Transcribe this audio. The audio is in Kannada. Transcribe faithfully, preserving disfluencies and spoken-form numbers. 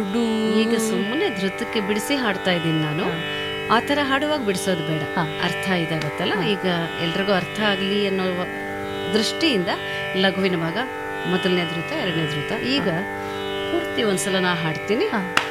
ಈಗ ಸುಮ್ಮನೆ ಧೃತಕ್ಕೆ ಬಿಡಿಸಿ ಹಾಡ್ತಾ ಇದ್ದೀನಿ ನಾನು. ಆ ತರ ಹಾಡುವಾಗ ಬಿಡಿಸೋದು ಬೇಡ, ಅರ್ಥ ಇದಾಗತ್ತಲ್ಲ. ಈಗ ಎಲ್ರಿಗೂ ಅರ್ಥ ಆಗ್ಲಿ ಅನ್ನೋ ದೃಷ್ಟಿಯಿಂದ ಲಘುವಿನ ಭಾಗ ಮೊದಲನೇ ಧೃತ, ಎರಡನೇ ಧೃತ. ಈಗ ಪೂರ್ತಿ ಒಂದ್ಸಲ ನಾ ಹಾಡ್ತೀನಿ.